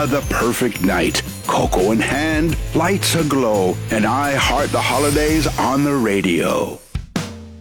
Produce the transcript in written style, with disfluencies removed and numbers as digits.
the perfect night. Cocoa in hand, lights aglow, and I heart the holidays on the radio.